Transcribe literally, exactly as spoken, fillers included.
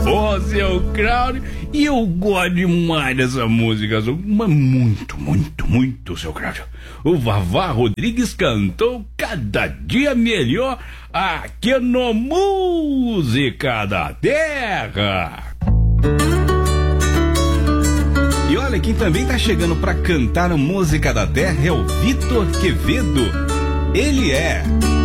Ô, seu Claudio, e eu gosto demais dessa música, mas muito, muito, muito, seu Claudio. O Vavá Rodrigues cantou Cada Dia Melhor aqui no Música da Terra. E olha, quem também tá chegando pra cantar a Música da Terra é o Vitor Quevedo. Ele é